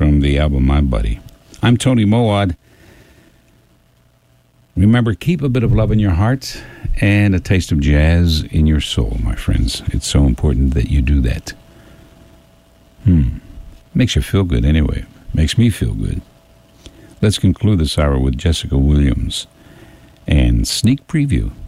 from the album My Buddy. I'm Tony Moad. Remember, keep a bit of love in your heart and a taste of jazz in your soul, my friends. It's so important that you do that. Makes you feel good anyway. Makes me feel good. Let's conclude this hour with Jessica Williams and Sneak Preview.